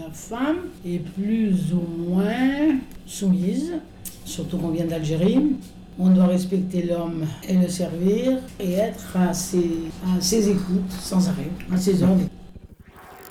La femme est plus ou moins soumise, surtout qu'on vient d'Algérie. On doit respecter l'homme et le servir et être à ses écoutes sans arrêt, à ses ordres.